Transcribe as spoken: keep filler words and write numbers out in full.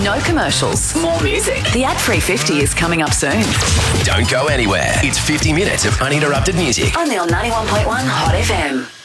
No commercials. More music. The ad-free fifty is coming up soon. Don't go anywhere. It's fifty minutes of uninterrupted music. Only on ninety-one point one Hot F M.